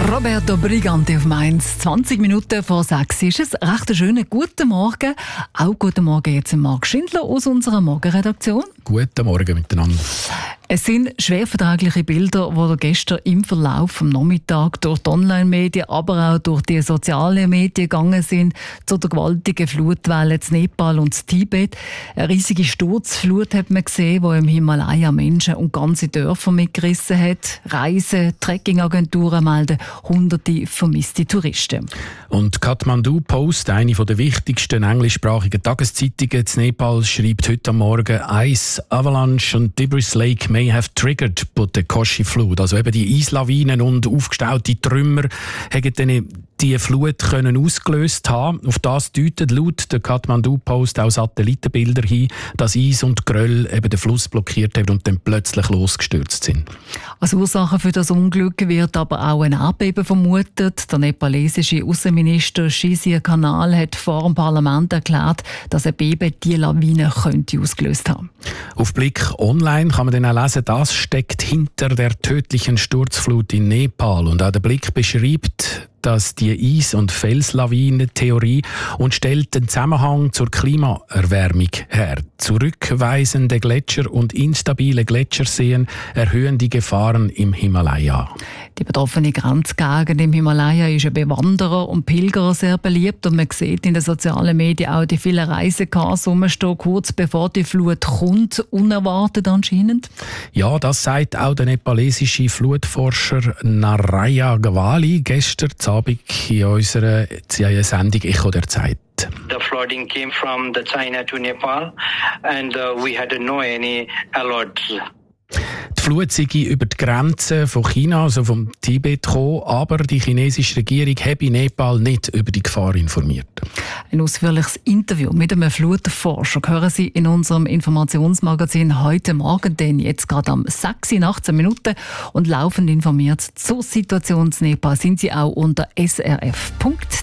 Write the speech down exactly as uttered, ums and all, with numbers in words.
Roberto Briganti auf Mainz. zwanzig Minuten vor sechs ist es. Recht ein schöner guten Morgen. Auch guten Morgen jetzt Marc Schindler aus unserer Morgenredaktion. Guten Morgen miteinander. Es sind schwer verträgliche Bilder, die gestern im Verlauf des Nachmittags durch die Online-Medien, aber auch durch die sozialen Medien gegangen sind, zu der gewaltigen Flutwelle in Nepal und in Tibet. Eine riesige Sturzflut hat man gesehen, die im Himalaya Menschen und ganze Dörfer mitgerissen hat. Reisen, Trekkingagenturen melden hunderte vermisste Touristen. Und Kathmandu Post, eine der wichtigsten englischsprachigen Tageszeitungen in Nepal, schreibt heute am Morgen: Ice, Avalanche und Debris Lake may have triggered but the Koshi Flood. Also eben die Eislawinen und aufgestaute Trümmer haben dann die Flut können ausgelöst haben. Auf das deutet laut der Kathmandu Post auch Satellitenbilder hin, dass Eis und Geröll eben den Fluss blockiert haben und dann plötzlich losgestürzt sind. Als Ursache für das Unglück wird aber auch ein Erdbeben vermutet. Der nepalesische Außenminister Shishir Kanal hat vor dem Parlament erklärt, dass ein Beben die Lawine könnte ausgelöst haben. Auf Blick online kann man dann auch lesen, das steckt hinter der tödlichen Sturzflut in Nepal. Und auch der Blick beschreibt, dass die Eis- und Felslawinen-Theorie und stellt den Zusammenhang zur Klimaerwärmung her. Zurückweisende Gletscher und instabile Gletscherseen erhöhen die Gefahren im Himalaya. Die betroffene Grenzgegend im Himalaya ist ja bei Wanderer und Pilgerer sehr beliebt und man sieht in den sozialen Medien auch die vielen Reisecars rumstehen, kurz bevor die Flut kommt, unerwartet anscheinend. Ja, das sagt auch der nepalesische Flutforscher Naraya Gawali gestern Abend in unserer Sendung «Echo der Zeit». The flooding came from the China to Nepal and uh, we had no any alerts. Die Flut sei über die Grenze von China, also vom Tibet, gekommen, aber die chinesische Regierung habe Nepal nicht über die Gefahr informiert. Ein ausführliches Interview mit einem Flutforscher hören Sie in unserem Informationsmagazin heute Morgen, denn jetzt gerade am sechs Uhr achtzehn Minuten, und laufend informiert zur Situation in Nepal sind Sie auch unter s r f punkt